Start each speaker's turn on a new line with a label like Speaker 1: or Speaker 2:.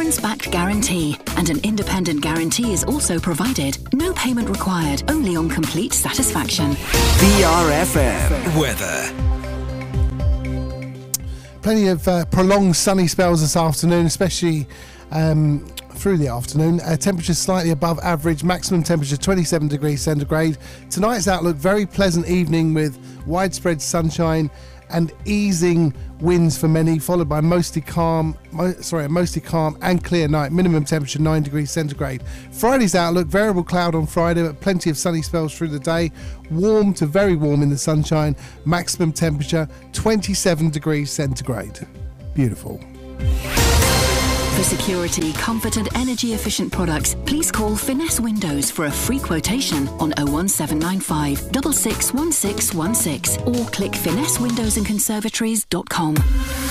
Speaker 1: finance-backed guarantee, and an independent guarantee is also provided. No payment required, only on complete satisfaction.
Speaker 2: BRFM weather.
Speaker 3: Plenty of prolonged sunny spells this afternoon, especially through the afternoon. Temperatures slightly above average, maximum temperature 27 degrees centigrade. Tonight's outlook, very pleasant evening with widespread sunshine and easing winds for many, followed by a mostly calm and clear night. Minimum temperature 9 degrees centigrade. Friday's outlook, variable cloud on Friday, but plenty of sunny spells through the day. Warm to very warm in the sunshine. Maximum temperature 27 degrees centigrade. Beautiful.
Speaker 1: For security, comfort and energy efficient products, please call Finesse Windows for a free quotation on 01795 661616 or click finessewindowsandconservatories.com.